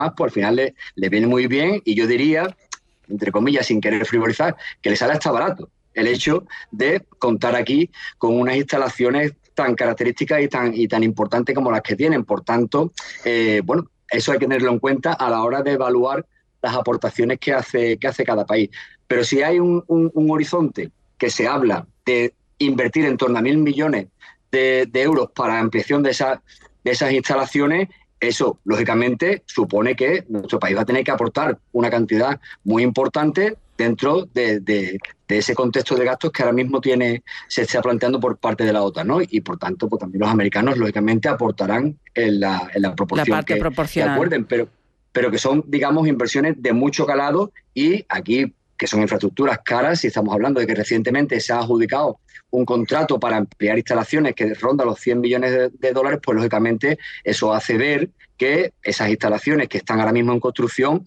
pues al final le viene muy bien, y yo diría, entre comillas, sin querer frivolizar, que le sale hasta barato el hecho de contar aquí con unas instalaciones tan características y tan importantes como las que tienen. Por tanto, eso hay que tenerlo en cuenta a la hora de evaluar las aportaciones que hace cada país. Pero si hay un horizonte que se habla de invertir en torno a 1.000 millones de euros para ampliación de esas instalaciones, eso, lógicamente, supone que nuestro país va a tener que aportar una cantidad muy importante dentro de ese contexto de gastos que ahora mismo se está planteando por parte de la OTAN, ¿no? Y, por tanto, pues también los americanos, lógicamente, aportarán en la proporción que acuerden, pero que son, digamos, inversiones de mucho calado, y aquí, que son infraestructuras caras, si estamos hablando de que recientemente se ha adjudicado un contrato para ampliar instalaciones que ronda los 100 millones de dólares, pues lógicamente eso hace ver que esas instalaciones que están ahora mismo en construcción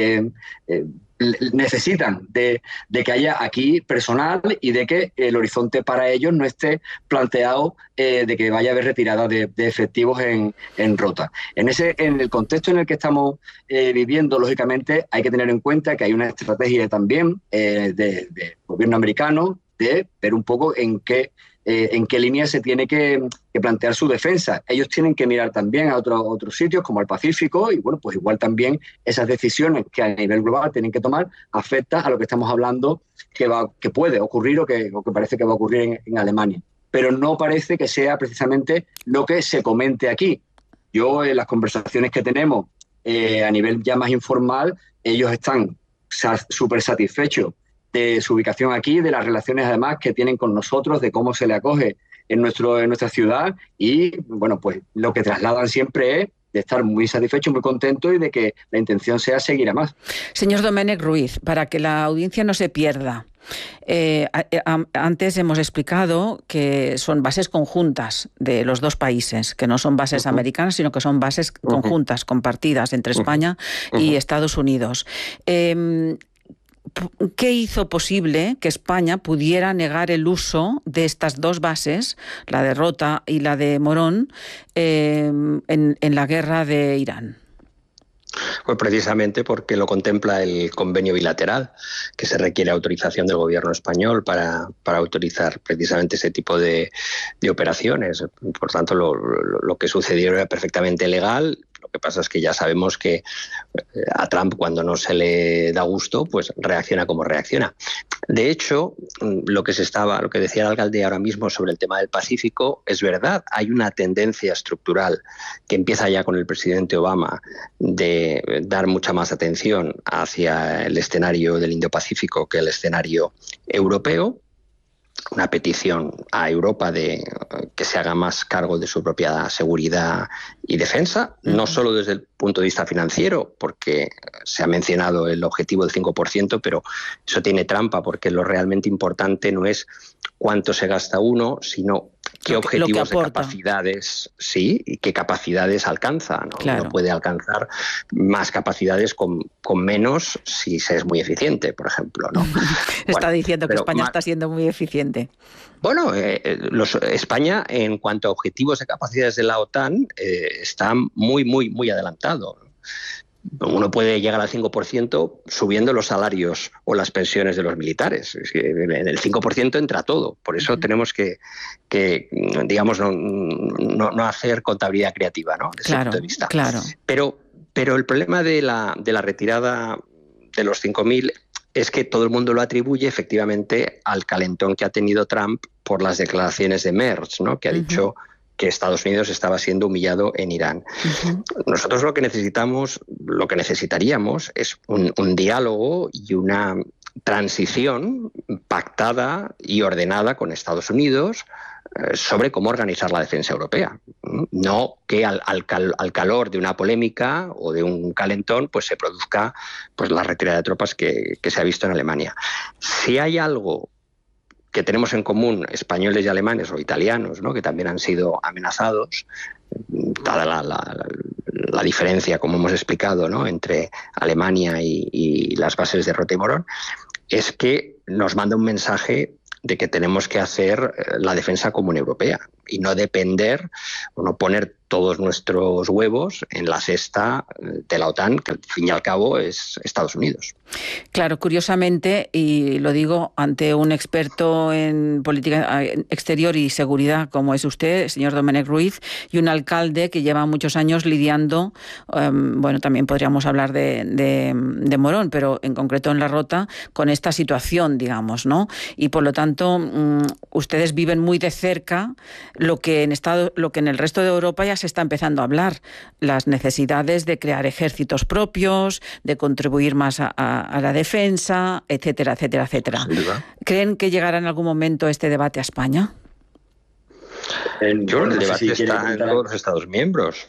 necesitan de que haya aquí personal, y de que el horizonte para ellos no esté planteado de que vaya a haber retirada de efectivos en rota. En el contexto en el que estamos viviendo, lógicamente hay que tener en cuenta que hay una estrategia también del gobierno americano de ver un poco en qué línea se tiene que plantear su defensa. Ellos tienen que mirar también a otros sitios como el Pacífico, y bueno, pues igual también esas decisiones que a nivel global tienen que tomar afectan a lo que estamos hablando que puede ocurrir o que parece que va a ocurrir en Alemania. Pero no parece que sea precisamente lo que se comente aquí. Yo, en las conversaciones que tenemos a nivel ya más informal, ellos están súper satisfechos de su ubicación aquí, de las relaciones además que tienen con nosotros, de cómo se le acoge en nuestra ciudad, y bueno, pues lo que trasladan siempre es de estar muy satisfechos, muy contentos, y de que la intención sea seguir a más. Señor Domènech Ruiz, para que la audiencia no se pierda, antes hemos explicado que son bases conjuntas de los dos países, que no son bases americanas, sino que son bases conjuntas, compartidas entre España y Estados Unidos. ¿Qué hizo posible que España pudiera negar el uso de estas dos bases, la de Rota y la de Morón, en la guerra de Irán? Pues precisamente porque lo contempla el convenio bilateral, que se requiere autorización del gobierno español para autorizar precisamente ese tipo de operaciones. Por tanto, lo que sucedió era perfectamente legal. Lo que pasa es que ya sabemos que a Trump, cuando no se le da gusto, pues reacciona como reacciona. De hecho, lo que decía el alcalde ahora mismo sobre el tema del Pacífico es verdad. Hay una tendencia estructural que empieza ya con el presidente Obama de dar mucha más atención hacia el escenario del Indo-Pacífico que el escenario europeo. Una petición a Europa de que se haga más cargo de su propia seguridad y defensa, no solo desde el punto de vista financiero, porque se ha mencionado el objetivo del 5%, pero eso tiene trampa, porque lo realmente importante no es cuánto se gasta uno, sino qué objetivos de capacidades y qué capacidades alcanza, ¿no? Claro. Uno puede alcanzar más capacidades con menos si se es muy eficiente, por ejemplo, ¿no? Está diciendo que España está siendo muy eficiente. Bueno, España, en cuanto a objetivos de capacidades de la OTAN, está muy, muy, muy adelantado. Uno puede llegar al 5% subiendo los salarios o las pensiones de los militares. En el 5% entra todo. Por eso tenemos que digamos, no hacer contabilidad creativa, ¿no? Desde ese punto de vista. Claro. Pero el problema de la retirada de los 5.000 es que todo el mundo lo atribuye efectivamente al calentón que ha tenido Trump por las declaraciones de Merz, ¿no? Que ha dicho que Estados Unidos estaba siendo humillado en Irán. Nosotros lo que necesitaríamos es un diálogo y una transición pactada y ordenada con Estados Unidos sobre cómo organizar la defensa europea. No que al calor de una polémica o de un calentón pues se produzca pues la retirada de tropas que se ha visto en Alemania. Si hay algo que tenemos en común españoles y alemanes o italianos, ¿no? Que también han sido amenazados, dada la diferencia, como hemos explicado, ¿no? Entre Alemania y las bases de Rota y Morón, es que nos manda un mensaje de que tenemos que hacer la defensa común europea y no depender o no poner todos nuestros huevos en la cesta de la OTAN, que al fin y al cabo es Estados Unidos. Claro, curiosamente, y lo digo ante un experto en política exterior y seguridad como es usted, señor Domènech Ruiz, y un alcalde que lleva muchos años lidiando, bueno, también podríamos hablar de Morón, pero en concreto en La Rota, con esta situación, digamos, ¿no? Y por lo tanto, ustedes viven muy de cerca lo que en el resto de Europa ya se está empezando a hablar, las necesidades de crear ejércitos propios, de contribuir más a la defensa, etcétera, etcétera, etcétera. ¿Creen que llegará en algún momento este debate a España? El debate está en todos los Estados miembros.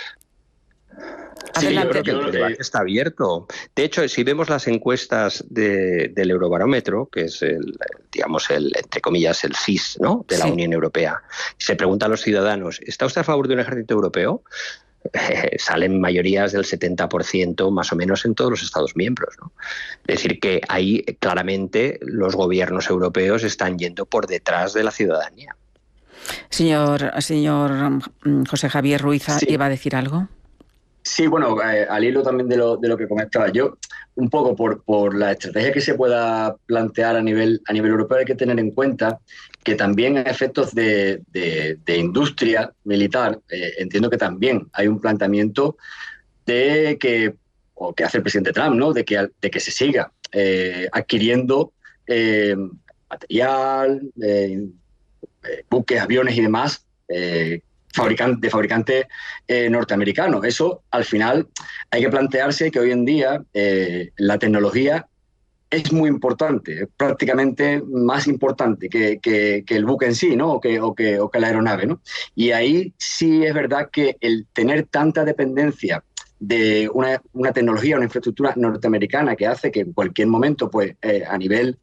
Sí, yo creo que el debate está abierto. De hecho, si vemos las encuestas del Eurobarómetro, que es entre comillas, el CIS, ¿no?, de la Unión Europea, se pregunta a los ciudadanos, ¿está usted a favor de un ejército europeo? Salen mayorías del 70% más o menos en todos los Estados miembros, ¿no? Es decir, que ahí claramente los gobiernos europeos están yendo por detrás de la ciudadanía. Señor José Javier Ruiz, ¿iba a decir algo? Sí, bueno, al hilo también de lo que comentaba yo, un poco por la estrategia que se pueda plantear a nivel europeo, hay que tener en cuenta que también a efectos de industria militar, entiendo que también hay un planteamiento que hace el presidente Trump, ¿no?, de que se siga adquiriendo material, buques, aviones y demás, de fabricantes norteamericanos. Eso, al final, hay que plantearse que hoy en día la tecnología es muy importante, es prácticamente más importante que el buque en sí, ¿no?, o que la aeronave, ¿no? Y ahí sí es verdad que el tener tanta dependencia de una tecnología, una infraestructura norteamericana que hace que en cualquier momento, pues a nivel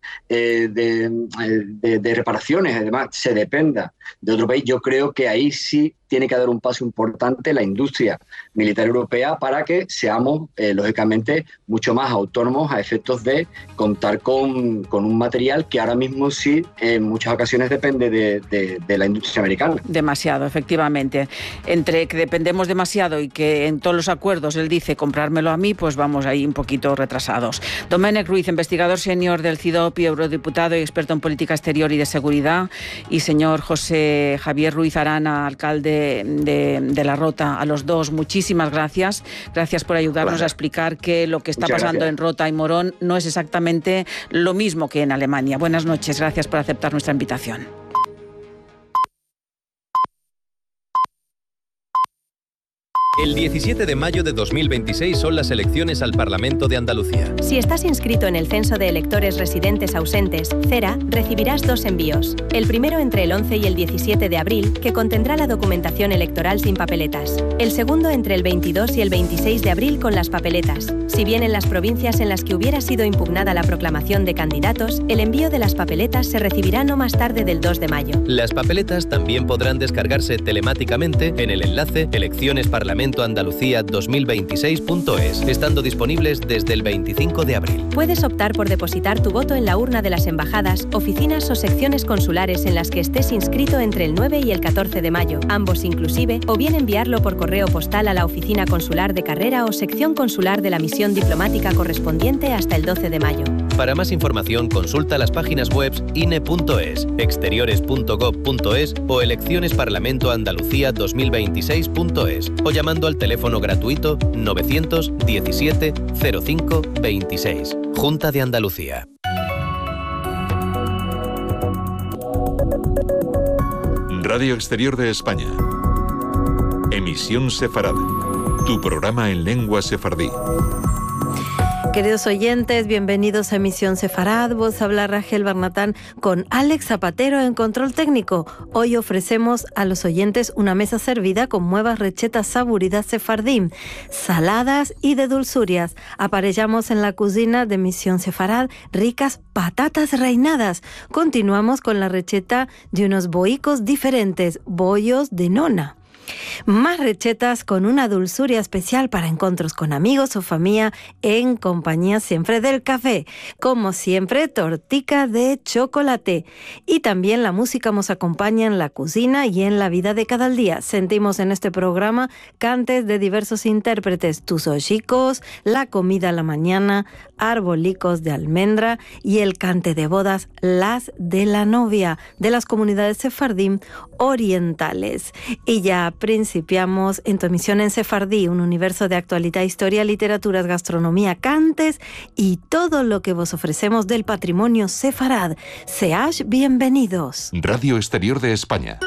de reparaciones, además, se dependa de otro país, yo creo que ahí sí tiene que dar un paso importante la industria militar europea para que seamos, lógicamente, mucho más autónomos a efectos de contar con un material que ahora mismo sí, en muchas ocasiones, depende de la industria americana. Demasiado, efectivamente. Entre que dependemos demasiado y que en todos los acuerdos él dice comprármelo a mí, pues vamos ahí un poquito retrasados. Domènech Ruiz, investigador senior del CIDOP y eurodiputado y experto en política exterior y de seguridad, y señor José Javier Ruiz Arana, alcalde de La Rota, a los dos, muchísimas gracias. Gracias por ayudarnos a explicar que lo que está pasando en Rota y Morón no es exactamente lo mismo que en Alemania. Buenas noches, gracias por aceptar nuestra invitación. El 17 de mayo de 2026 son las elecciones al Parlamento de Andalucía. Si estás inscrito en el Censo de Electores Residentes Ausentes, CERA, recibirás 2 envíos. El primero entre el 11 y el 17 de abril, que contendrá la documentación electoral sin papeletas. El segundo entre el 22 y el 26 de abril con las papeletas. Si bien en las provincias en las que hubiera sido impugnada la proclamación de candidatos, el envío de las papeletas se recibirá no más tarde del 2 de mayo. Las papeletas también podrán descargarse telemáticamente en el enlace eleccionesparlamentoandalucía2026.es, estando disponibles desde el 25 de abril. Puedes optar por depositar tu voto en la urna de las embajadas, oficinas o secciones consulares en las que estés inscrito entre el 9 y el 14 de mayo, ambos inclusive, o bien enviarlo por correo postal a la oficina consular de Carrera o sección consular de la misión diplomática correspondiente hasta el 12 de mayo. Para más información, consulta las páginas web ine.es, exteriores.gov.es o eleccionesparlamentoandalucía2026.es o llamando al teléfono gratuito 917 05 26. Junta de Andalucía. Radio Exterior de España. Emisión Sefarad. Tu programa en lengua sefardí. Queridos oyentes, bienvenidos a Emisión Sefarad. Vos habla Rachel Barnatán con Alex Zapatero en control técnico. Hoy ofrecemos a los oyentes una mesa servida con nuevas recetas saboridas sefardí, saladas y de dulzurias. Aparellamos en la cocina de Emisión Sefarad ricas patatas reinadas. Continuamos con la receta de unos boicos diferentes, bollos de nona. Más recetas con una dulzura especial para encuentros con amigos o familia en compañía siempre del café. Como siempre, tortica de chocolate. Y también la música nos acompaña en la cocina y en la vida de cada día. Sentimos en este programa cantes de diversos intérpretes, tus hocicos, la comida a la mañana, arbolicos de almendra y el cante de bodas, las de la novia, de las comunidades sefardí orientales. Y ya principiamos en tu emisión en sefardí, un universo de actualidad, historia, literaturas, gastronomía, cantes y todo lo que vos ofrecemos del patrimonio sefarad. Seáis bienvenidos. Radio Exterior de España.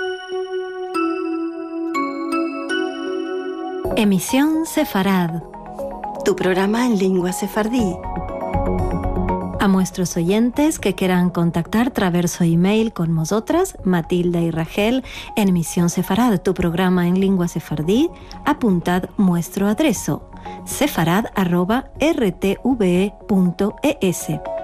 Emisión sefarad. Tu programa en lengua sefardí. A nuestros oyentes que quieran contactar traverso email con nosotras, Matilda y Rachel, en Emisión Sefarad, tu programa en lengua sefardí, apuntad nuestro adreso, sefarad@rtve.es.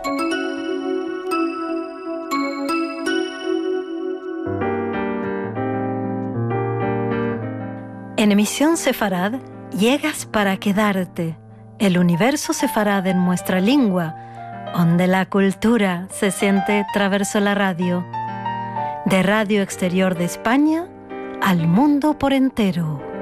En Emisión Sefarad, llegas para quedarte. El universo sefarad en nuestra lengua, donde la cultura se siente traverso la radio. De Radio Exterior de España al mundo por entero.